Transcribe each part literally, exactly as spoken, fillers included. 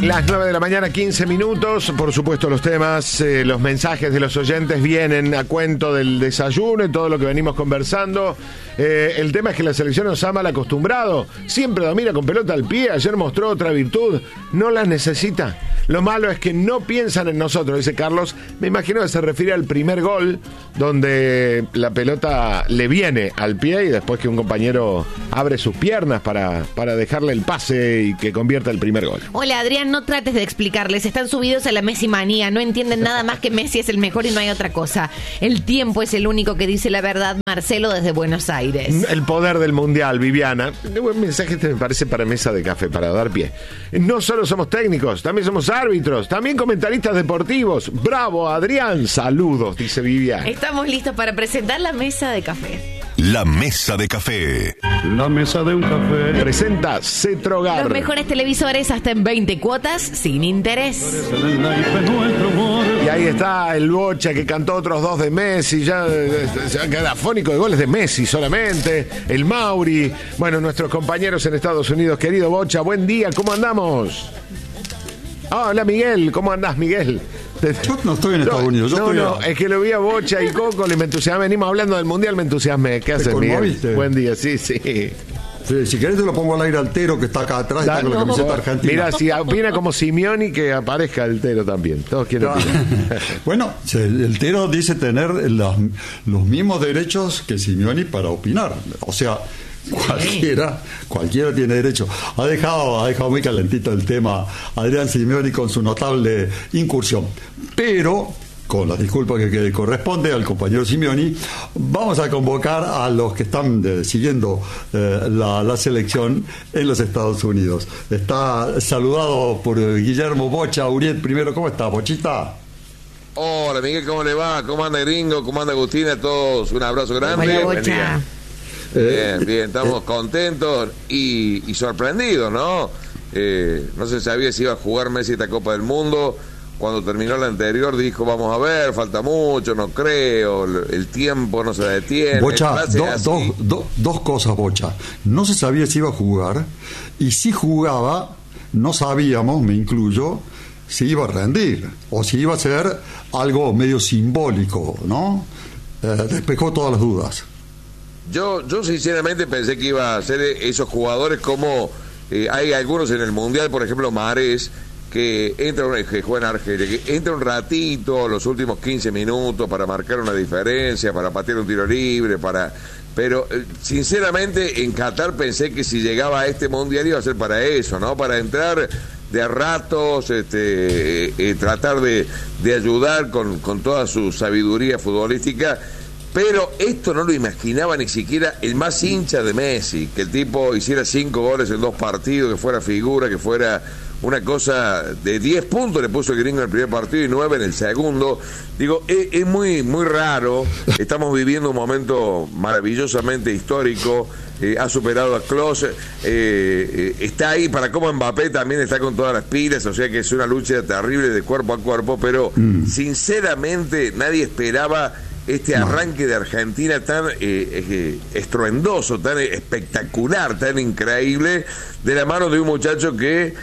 Las nueve de la mañana, quince minutos. Por supuesto, los temas, eh, los mensajes de los oyentes vienen a cuento del desayuno y todo lo que venimos conversando. Eh, el tema es que la selección nos ha mal acostumbrado. Siempre domina con pelota al pie. Ayer mostró otra virtud. No las necesita. Lo malo es que no piensan en nosotros, dice Carlos. Me imagino que se refiere al primer gol, donde la pelota le viene al pie y después que un compañero abre sus piernas para, para dejarle el pase y que convierta el primer gol. Hola, Adrián, no trates de explicarles. Están subidos a la Messi manía. No entienden nada más que Messi es el mejor y no hay otra cosa. El tiempo es el único que dice la verdad. Marcelo desde Buenos Aires. El poder del mundial, Viviana. Qué buen mensaje este me parece para mesa de café, para dar pie. No solo somos técnicos, también somos árbitros, también comentaristas deportivos. Bravo, Adrián. Saludos, dice Viviana. Estamos listos para presentar la mesa de café. La mesa de café. La mesa de un café. Presenta Cetrogar. Los mejores televisores hasta en veinte cuotas sin interés. Y ahí está el Bocha que cantó otros dos de Messi. Ya se va a quedar afónico de goles de Messi solamente. El Mauri. Bueno, nuestros compañeros en Estados Unidos. Querido Bocha, buen día. ¿Cómo andamos? Ah, hola Miguel. ¿Cómo andás, Miguel? Yo no estoy en Estados no, Unidos. Yo no, estoy no, a... es que lo vi a Bocha y Coco, le me entusiasmé. Venimos hablando del Mundial, me entusiasmé. ¿Qué haces, Miguel? Buen día, sí, sí. Sí, si querés te lo pongo al aire al Tero que está acá atrás, Da, está con no, la camiseta argentina. Mira, si opina como Simeoni, que aparezca el Tero también. Todos quieren opinar. Bueno, el Tero dice tener los, los mismos derechos que Simeoni para opinar. O sea, cualquiera cualquiera tiene derecho. Ha dejado, ha dejado muy calentito el tema Adrián Simeoni con su notable incursión. Pero, con las disculpas que, que corresponde al compañero Simeoni, vamos a convocar a los que están de, siguiendo eh, la, la selección en los Estados Unidos. Está saludado por Guillermo Bocha Uriet. Primero, ¿cómo está, Bochita? Hola, Miguel, ¿cómo le va? ¿Cómo anda Gringo? ¿Cómo anda Agustina? A todos un abrazo grande. Hola, Bocha. Bien, bien, estamos contentos y, y sorprendidos, ¿no? Eh, no se sabía si iba a jugar Messi esta Copa del Mundo. Cuando terminó la anterior dijo, vamos a ver, falta mucho, no creo, el tiempo no se detiene. Bocha, do, do, do, dos cosas, Bocha. No se sabía si iba a jugar, y si jugaba, no sabíamos, me incluyo, si iba a rendir, o si iba a ser algo medio simbólico, ¿no? Eh, despejó todas las dudas. Yo, yo sinceramente pensé que iba a ser esos jugadores como eh, hay algunos en el Mundial, por ejemplo, Mahrez, que entra que juega en Argelia, que entra un ratito, los últimos quince minutos para marcar una diferencia, para patear un tiro libre, para pero eh, sinceramente en Qatar pensé que si llegaba a este mundial iba a ser para eso, ¿no? Para entrar de a ratos, este, eh, eh, tratar de, de ayudar con, con toda su sabiduría futbolística. Pero esto no lo imaginaba ni siquiera el más hincha de Messi, que el tipo hiciera cinco goles en dos partidos, que fuera figura, que fuera una cosa de diez puntos, le puso el Gringo en el primer partido y nueve en el segundo. Digo, es, es muy muy raro, estamos viviendo un momento maravillosamente histórico, eh, ha superado a Klose, eh, eh, está ahí para como Mbappé también está con todas las pilas, o sea que es una lucha terrible de cuerpo a cuerpo, pero mm. sinceramente nadie esperaba este arranque de Argentina tan eh, eh, estruendoso, tan espectacular, tan increíble, de la mano de un muchacho que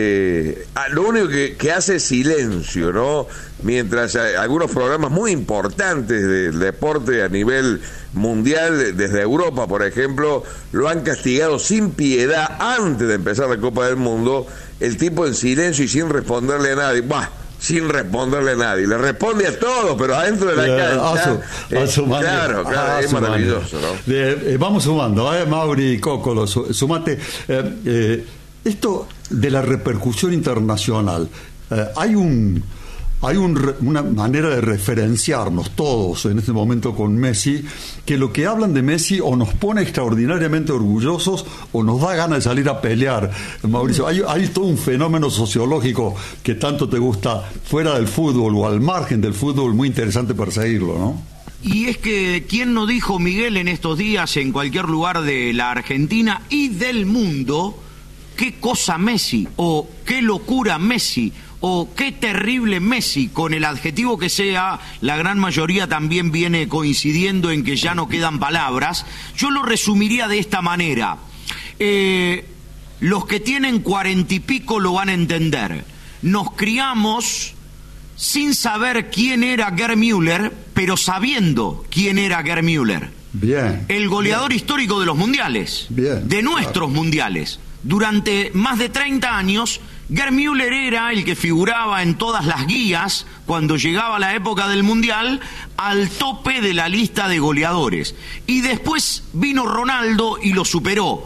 eh, lo único que, que hace es silencio, ¿no? Mientras algunos programas muy importantes del deporte a nivel mundial, desde Europa, por ejemplo, lo han castigado sin piedad antes de empezar la Copa del Mundo, el tipo en silencio y sin responderle a nadie. ¡Bah! Sin responderle a nadie, le responde a todo, pero adentro de la cancha, a su, a su eh, claro, claro, a es su maravilloso, ¿no? Eh, eh, vamos sumando, eh, Mauri y Coco, lo su, sumate. Eh, eh, esto de la repercusión internacional, eh, hay un hay un, una manera de referenciarnos todos en este momento con Messi, que lo que hablan de Messi o nos pone extraordinariamente orgullosos o nos da ganas de salir a pelear. Mauricio, hay, hay todo un fenómeno sociológico que tanto te gusta fuera del fútbol o al margen del fútbol, muy interesante perseguirlo, ¿no? Y es que, ¿quién no dijo, Miguel, en estos días en cualquier lugar de la Argentina y del mundo, qué cosa Messi, o qué locura Messi, o qué terrible Messi? Con el adjetivo que sea, la gran mayoría también viene coincidiendo en que ya no quedan palabras. Yo lo resumiría de esta manera. Eh, los que tienen cuarenta y pico lo van a entender. nos criamos sin saber quién era Gerd Müller, pero sabiendo quién era Gerd Müller. Bien. El goleador bien. histórico de los mundiales, bien, de nuestros claro. mundiales. Durante más de treinta años, Gerd Müller era el que figuraba en todas las guías cuando llegaba la época del mundial al tope de la lista de goleadores. Y después vino Ronaldo y lo superó.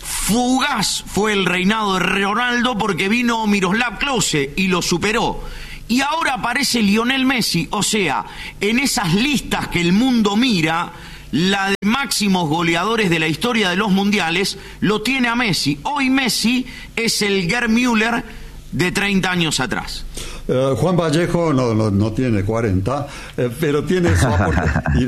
Fugaz fue el reinado de Ronaldo porque vino Miroslav Klose y lo superó. Y ahora aparece Lionel Messi, o sea, en esas listas que el mundo mira, la de máximos goleadores de la historia de los mundiales lo tiene a Messi. Hoy Messi es el Gerd Müller de treinta años atrás. Uh, Juan Vallejo no, no, no tiene cuarenta, eh, pero tiene su aporte.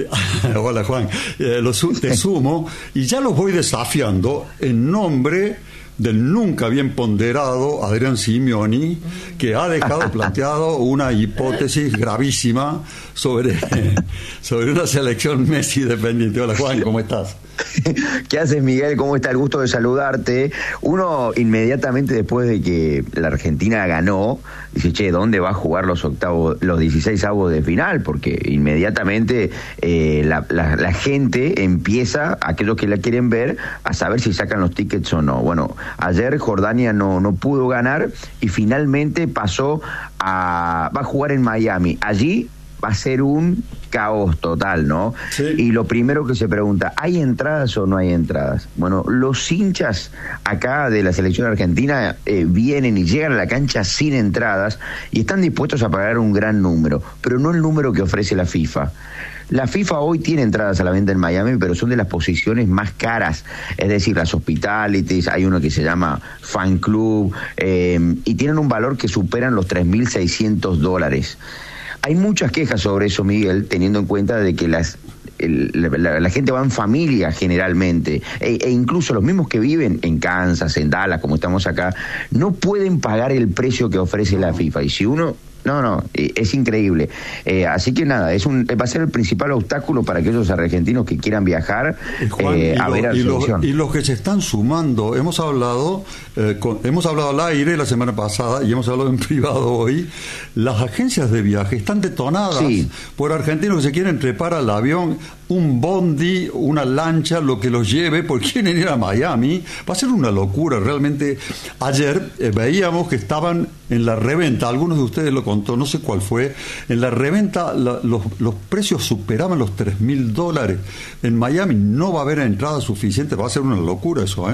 Y, hola Juan, eh, lo su, te sumo y ya los voy desafiando en nombre del nunca bien ponderado Adrián Simioni, que ha dejado planteado una hipótesis gravísima sobre, sobre una selección Messi dependiente. Hola Juan, ¿cómo estás? ¿Qué haces, Miguel? ¿Cómo está? El gusto de saludarte. Uno, inmediatamente después de que la Argentina ganó, dice, che, ¿dónde va a jugar los octavos, los dieciséis avos de final? Porque inmediatamente eh, la, la, la gente empieza, aquellos que la quieren ver, a saber si sacan los tickets o no. Bueno, ayer Jordania no, no pudo ganar y finalmente pasó a... va a jugar en Miami. Allí va a ser un caos total, ¿no? Sí. Y lo primero que se pregunta, ¿hay entradas o no hay entradas? Bueno, los hinchas acá de la selección argentina eh, vienen y llegan a la cancha sin entradas y están dispuestos a pagar un gran número, pero no el número que ofrece la FIFA. La FIFA hoy tiene entradas a la venta en Miami, pero son de las posiciones más caras, es decir, las hospitalities, hay uno que se llama Fan Club, eh, y tienen un valor que superan los tres mil seiscientos dólares. Hay muchas quejas sobre eso, Miguel, teniendo en cuenta de que las el, la, la gente va en familia generalmente, e, e incluso los mismos que viven en Kansas, en Dallas, como estamos acá, no pueden pagar el precio que ofrece la FIFA. Y si uno... No, no, es increíble. Eh, así que nada, es un, va a ser el principal obstáculo para aquellos argentinos que quieran viajar Juan, eh, a lo, ver a la y selección. Lo, y los que se están sumando, hemos hablado, eh, con, hemos hablado al aire la semana pasada y hemos hablado en privado hoy. Las agencias de viaje están detonadas sí. por argentinos que se quieren trepar al avión, un bondi, una lancha, lo que los lleve, porque quieren ir a Miami. Va a ser una locura, realmente. Ayer eh, veíamos que estaban en la reventa, algunos de ustedes lo contó, no sé cuál fue, en la reventa la, los, los precios superaban los tres mil dólares. En Miami no va a haber entradas suficientes, va a ser una locura eso, ¿eh?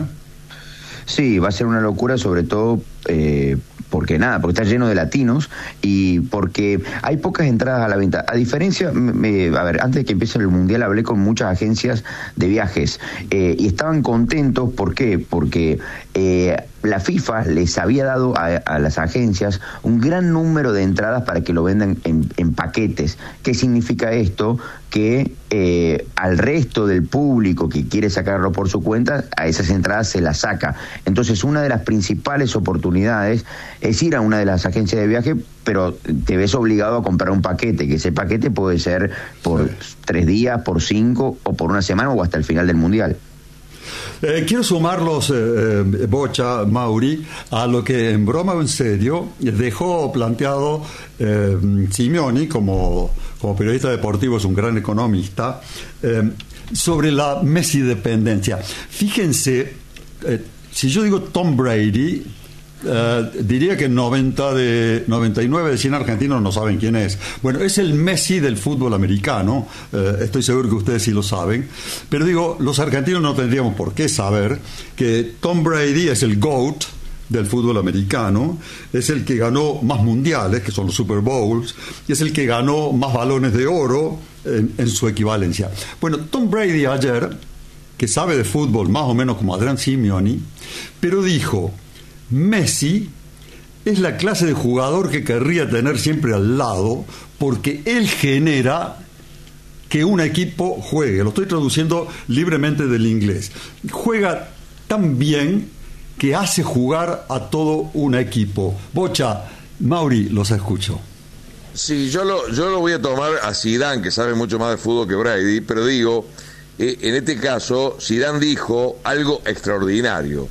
Sí, va a ser una locura, sobre todo eh, porque nada, porque está lleno de latinos y porque hay pocas entradas a la venta. A diferencia, me, a ver, antes de que empiece el Mundial hablé con muchas agencias de viajes eh, y estaban contentos, ¿por qué? Porque eh, la FIFA les había dado a, a las agencias un gran número de entradas para que lo vendan en, en paquetes. ¿Qué significa esto? Que eh, al resto del público que quiere sacarlo por su cuenta, a esas entradas se las saca. Entonces, una de las principales oportunidades es ir a una de las agencias de viaje, pero te ves obligado a comprar un paquete, que ese paquete puede ser por tres días, por cinco, o por una semana, o hasta el final del Mundial. Eh, quiero sumarlos, eh, Bocha, Mauri, a lo que en broma o en serio dejó planteado eh, Simioni, como, como periodista deportivo, es un gran economista, eh, sobre la Messi dependencia. Fíjense, eh, si yo digo Tom Brady, Uh, diría que noventa de noventa y nueve de cien argentinos no saben quién es. Bueno, es el Messi del fútbol americano, uh, estoy seguro que ustedes sí lo saben, pero digo, los argentinos no tendríamos por qué saber que Tom Brady es el GOAT del fútbol americano, es el que ganó más mundiales, que son los Super Bowls, y es el que ganó más balones de oro en, en su equivalencia. Bueno, Tom Brady ayer, que sabe de fútbol más o menos como Adrián Simioni, pero dijo: Messi es la clase de jugador que querría tener siempre al lado porque él genera que un equipo juegue. Lo estoy traduciendo libremente del inglés. Juega tan bien que hace jugar a todo un equipo. Bocha, Mauri, los escucho. Sí, yo lo, yo lo voy a tomar a Zidane, que sabe mucho más de fútbol que Brady, pero digo, eh, en este caso, Zidane dijo algo extraordinario.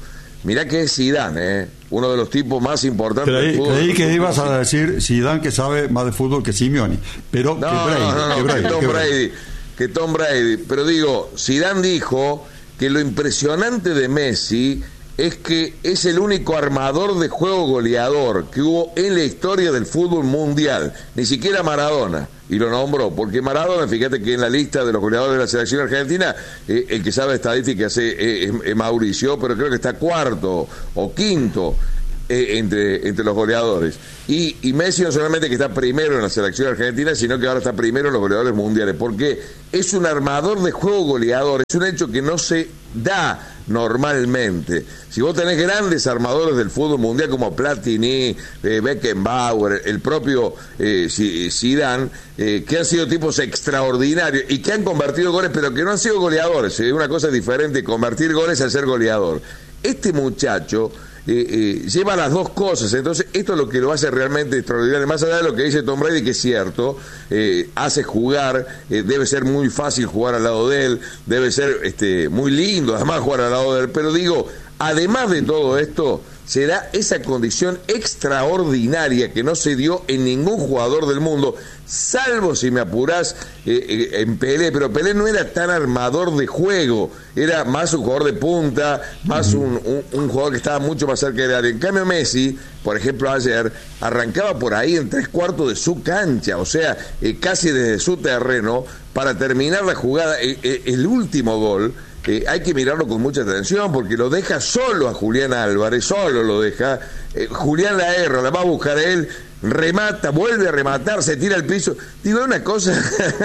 mirá que es Zidane, ¿eh? Uno de los tipos más importantes creí, del fútbol. Creí que ibas a decir Zidane, que sabe más de fútbol que Simeone, pero no, que Brady, no, no, no, que Brady, que Tom que Brady, Brady. que Tom Brady. Pero digo, Zidane dijo que lo impresionante de Messi es que es el único armador de juego goleador que hubo en la historia del fútbol mundial, ni siquiera Maradona, y lo nombró, porque Maradona, fíjate que en la lista de los goleadores de la selección argentina, eh, el que sabe estadísticas es, es, es Mauricio, pero creo que está cuarto o quinto eh, entre, entre los goleadores. Y, y Messi no solamente que está primero en la selección argentina, sino que ahora está primero en los goleadores mundiales, porque es un armador de juego goleador, es un hecho que no se da normalmente. Si vos tenés grandes armadores del fútbol mundial como Platini, eh, Beckenbauer, el propio eh, Zidane, eh, que han sido tipos extraordinarios y que han convertido goles, pero que no han sido goleadores. Eh, una cosa diferente, convertir goles a ser goleador. Este muchacho Eh, eh, lleva las dos cosas, entonces esto es lo que lo hace realmente extraordinario, más allá de lo que dice Tom Brady, que es cierto, eh, hace jugar, eh, debe ser muy fácil jugar al lado de él, debe ser este, muy lindo además jugar al lado de él, pero digo, además de todo esto, será esa condición extraordinaria que no se dio en ningún jugador del mundo, salvo, si me apurás, eh, eh, en Pelé, pero Pelé no era tan armador de juego, era más un jugador de punta, más un, un, un jugador que estaba mucho más cerca del área. En cambio Messi, por ejemplo ayer, arrancaba por ahí en tres cuartos de su cancha, o sea, eh, casi desde su terreno, para terminar la jugada, eh, eh, el último gol. Eh, hay que mirarlo con mucha atención porque lo deja solo a Julián Álvarez, solo lo deja. Eh, Julián la erra, la va a buscar él, remata, vuelve a rematar, se tira al piso. Digo, una cosa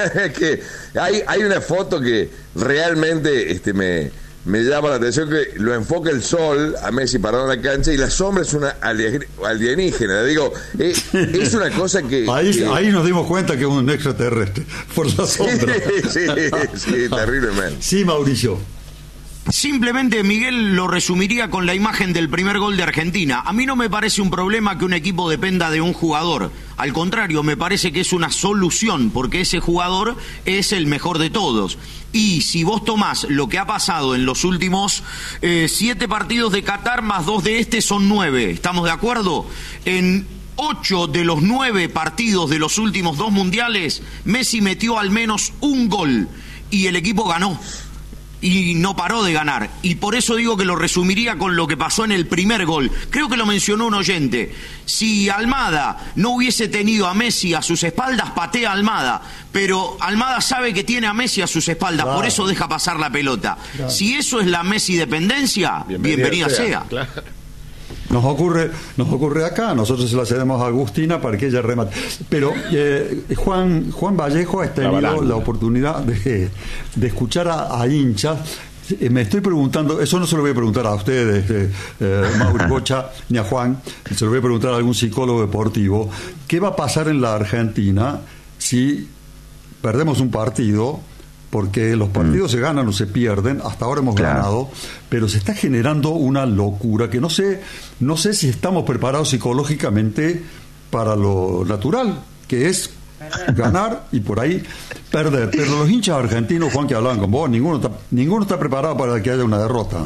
que hay, hay una foto que realmente este, me, me llama la atención, que lo enfoca el sol a Messi parado en la cancha y la sombra es una alienígena. Digo, eh, es una cosa que ahí, que... ahí nos dimos cuenta que es un extraterrestre por la sombra. Sí, sí, sí, terriblemente. Sí, Mauricio. Simplemente, Miguel, lo resumiría con la imagen del primer gol de Argentina. A mí no me parece un problema que un equipo dependa de un jugador. Al contrario, me parece que es una solución, porque ese jugador es el mejor de todos. Y si vos tomás lo que ha pasado en los últimos eh, siete partidos de Qatar, más dos de este, son nueve. ¿Estamos de acuerdo? En ocho de los nueve partidos de los últimos dos mundiales, Messi metió al menos un gol y el equipo ganó. Y no paró de ganar, y por eso digo que lo resumiría con lo que pasó en el primer gol. Creo que lo mencionó un oyente. Si Almada no hubiese tenido a Messi a sus espaldas, patea a Almada, pero Almada sabe que tiene a Messi a sus espaldas, claro, por eso deja pasar la pelota. Claro. Si eso es la Messi dependencia, bienvenida, bienvenida sea, sea. Claro. Nos ocurre, nos ocurre acá, nosotros se la cedemos a Agustina para que ella remate. Pero eh, Juan, Juan Vallejo ha tenido la, la oportunidad de, de escuchar a, a hinchas. Eh, me estoy preguntando, eso no se lo voy a preguntar a ustedes, eh, eh, Mauri Bocha, ni a Juan, se lo voy a preguntar a algún psicólogo deportivo. ¿Qué va a pasar en la Argentina si perdemos un partido? Porque los partidos mm. se ganan o se pierden, hasta ahora hemos claro. ganado, pero se está generando una locura que no sé, no sé si estamos preparados psicológicamente para lo natural, que es ganar y por ahí perder. Pero los hinchas argentinos, Juan, que hablaban con vos, ninguno está, ninguno está preparado para que haya una derrota.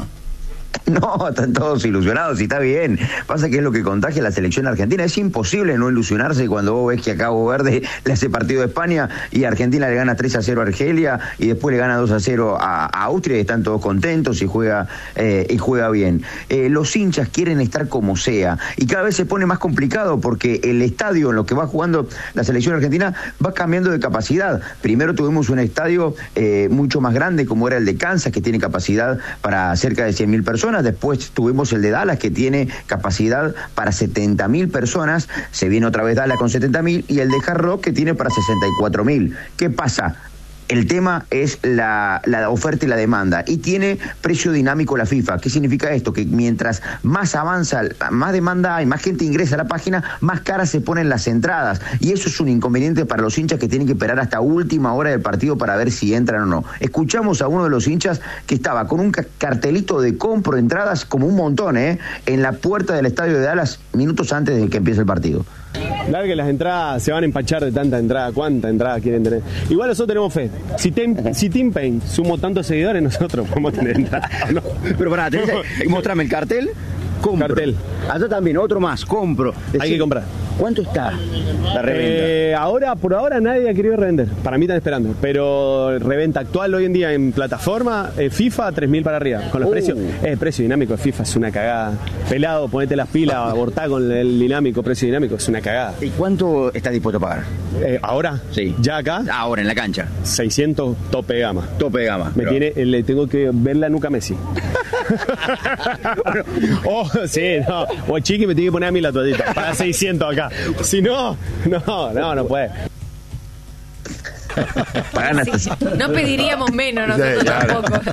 No, están todos ilusionados y está bien. Pasa que es lo que contagia la selección argentina. Es imposible no ilusionarse cuando vos ves que a Cabo Verde le hace partido a España y Argentina le gana tres a cero a Argelia y después le gana dos a cero a, a Austria y están todos contentos y juega eh, y juega bien. Eh, los hinchas quieren estar como sea y cada vez se pone más complicado porque el estadio en lo que va jugando la selección argentina va cambiando de capacidad. Primero tuvimos un estadio eh, mucho más grande como era el de Kansas, que tiene capacidad para cerca de cien mil personas. Después tuvimos el de Dallas, que tiene capacidad para setenta mil personas. Se viene otra vez Dallas con setenta mil y el de Hard Rock, que tiene para sesenta y cuatro mil. ¿Qué pasa? El tema es la, la oferta y la demanda, y tiene precio dinámico la FIFA. ¿Qué significa esto? Que mientras más avanza, más demanda hay, más gente ingresa a la página, más caras se ponen las entradas, y eso es un inconveniente para los hinchas que tienen que esperar hasta última hora del partido para ver si entran o no. Escuchamos a uno de los hinchas que estaba con un cartelito de compro entradas, como un montón, ¿eh? en la puerta del estadio de Dallas, minutos antes de que empiece el partido. Claro que las entradas se van a empachar de tanta entrada. ¿Cuánta entrada quieren tener? Igual nosotros tenemos fe. Si, ten, si Team Pain sumo tantos seguidores, nosotros podemos tener entrada. No. Pero pará, tenés, mostrame el cartel. Compro. Cartel. Allá también, otro más, compro. Decir, hay que comprar. ¿Cuánto está la reventa? Eh, ahora, por ahora nadie ha querido revender. Para mí están esperando. Pero reventa actual hoy en día en plataforma, eh, FIFA, tres mil para arriba. Con los uh. precios. Eh, el precio dinámico de FIFA es una cagada. Pelado, ponete las pilas, abortá con el dinámico, precio dinámico, es una cagada. ¿Y cuánto estás dispuesto a pagar? Eh, ¿Ahora? Sí. ¿Ya acá? Ahora, en la cancha. seiscientos tope de gama. Tope de gama. Me pero... tiene, le tengo que ver la nuca a Messi. Oh, sí, no. O el Chiqui me tiene que poner a mí la toallita. Para seiscientos acá. Si no, no, no, no puede. Sí, no pediríamos menos nosotros Sí, claro. tampoco.